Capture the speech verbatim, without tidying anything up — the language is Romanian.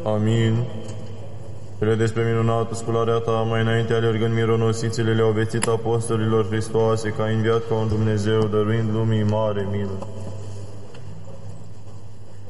Amin. Cele despre minunată scularea ta, mai înainte alergând mironosițele, le-au vestit apostolilor Hristoase, că a înviat ca un Dumnezeu, dăruind lumii mare milă.